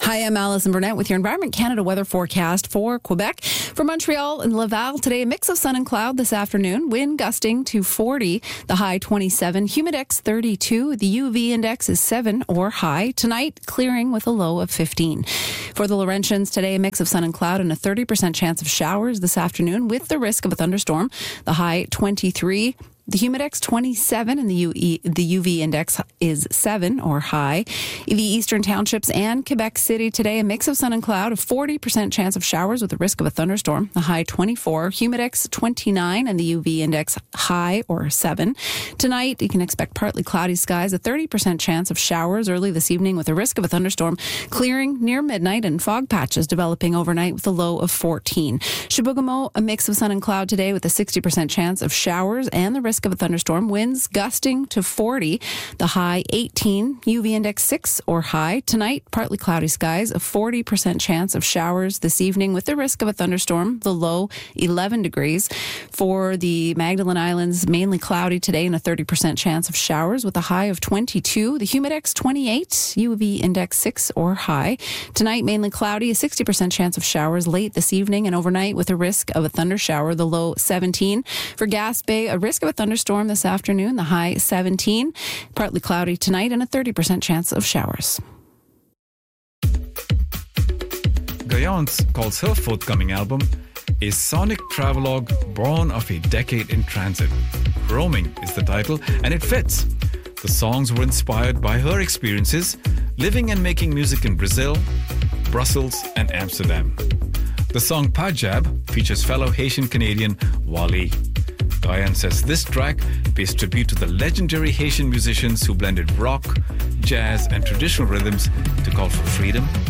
Hi, I'm Alison Burnett with your Environment Canada weather forecast for Quebec. For Montreal and Laval today, a mix of sun and cloud this afternoon. Wind gusting to 40, the high 27. Humidex 32. The UV index is 7 or high. Tonight, clearing with a low of 15. For the Laurentians today, a mix of sun and cloud and a 30% chance of showers this afternoon with the risk of a thunderstorm. The high 23. The Humidex 27 and the UV index is 7 or high. The eastern townships and Quebec City today, a mix of sun and cloud, a 40% chance of showers with the risk of a thunderstorm. The high 24, Humidex 29 and the UV index high or 7. Tonight, you can expect partly cloudy skies, a 30% chance of showers early this evening with the risk of a thunderstorm, clearing near midnight and fog patches developing overnight with a low of 14. Chibougamau, a mix of sun and cloud today with a 60% chance of showers and the risk of a thunderstorm. Winds gusting to 40, the high 18, UV index 6 or high. Tonight, partly cloudy skies, a 40% chance of showers this evening with the risk of a thunderstorm, the low 11 degrees. For the Magdalen Islands, mainly cloudy today and a 30% chance of showers with a high of 22, the Humidex 28, UV index 6 or high. Tonight, mainly cloudy, a 60% chance of showers late this evening and overnight with a risk of a thunder shower, the low 17. For Gaspé, a risk of a thunderstorm this afternoon, the high 17. Partly cloudy tonight and a 30% chance of showers. Gayance calls her forthcoming album a sonic travelogue born of a decade in transit. Roaming is the title, and it fits. The songs were inspired by her experiences living and making music in Brazil, Brussels, and Amsterdam. The song Pajab features fellow Haitian-Canadian Wally. Diane says this track pays tribute to the legendary Haitian musicians who blended rock, jazz, and traditional rhythms to call for freedom